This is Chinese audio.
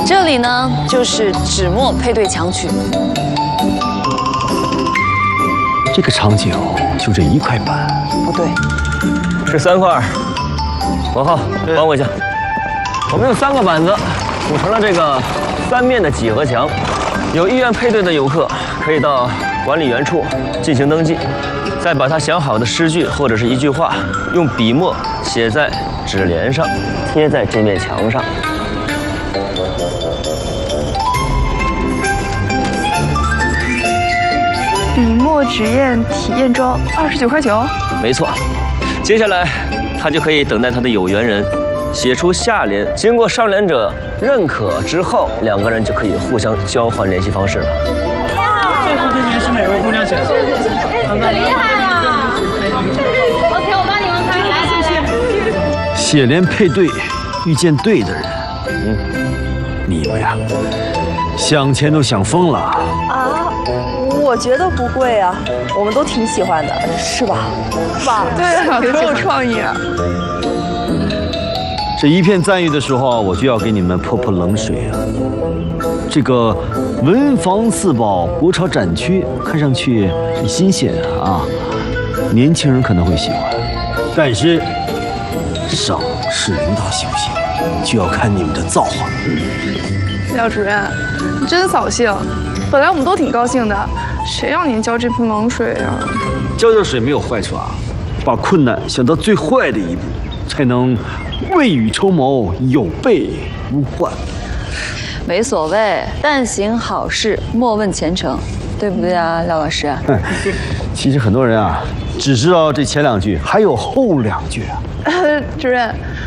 这里呢就是纸墨配对强取。 这个场景就这1块板。 不对， 是3块。王浩，帮我一下。我们用3个板子组成了这个3面的几何墙。有意愿配对的游客可以到管理员处进行登记，再把他想好的诗句或者是一句话，用笔墨写在纸联上，贴在这面墙上。 笔墨纸砚体验装29块9。 没错，接下来他就可以等待他的有缘人写出下联，经过上联者认可之后，2个人就可以互相交换联系方式了。 最后这件是哪位姑娘写的？ 很厉害啊 ！OK， 我帮你们拍，来来来。 写联配对，遇见对的人。你们呀，想钱都想疯了啊！我觉得不贵啊，我们都挺喜欢的，是吧？棒！ 对啊，很有创意啊。 这一片赞誉的时候，我就要给你们泼冷水啊！这个文房四宝国潮展区看上去很新鲜啊，年轻人可能会喜欢，但是省市领导喜不喜欢，就要看你们的造化。 廖主任，你真扫兴！本来我们都挺高兴的，谁让您浇这盆冷水啊？ 浇浇水没有坏处啊，把困难想到最坏的一步，才能未雨绸缪，有备无患。 没所谓，但行好事，莫问前程，对不对啊，廖老师？ 其实很多人啊，只知道这前2句，还有后2句啊。 主任，